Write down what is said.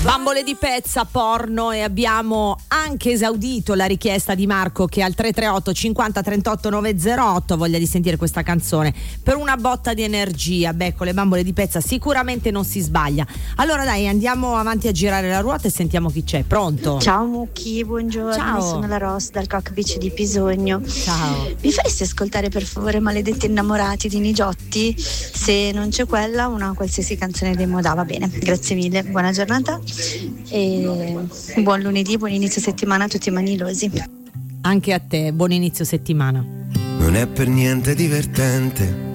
Bambole di pezza, porno, e abbiamo anche esaudito la richiesta di Marco, che al 338 50 38 908 ha voglia di sentire questa canzone per una botta di energia. Beh, con le bambole di pezza sicuramente non si sbaglia. Allora dai, andiamo avanti a girare la ruota e sentiamo chi c'è. Pronto? Ciao Mucchi, buongiorno. Ciao. Sono la Ross dal Cockpit di Pisogno. Ciao. Mi faresti ascoltare per favore Maledetti Innamorati di Nigiotti? Se non c'è quella, una qualsiasi canzone dei Moda va bene. Grazie mille, buona giornata e buon lunedì, buon inizio settimana a tutti i manilosi. Anche a te, buon inizio settimana. Non è per niente divertente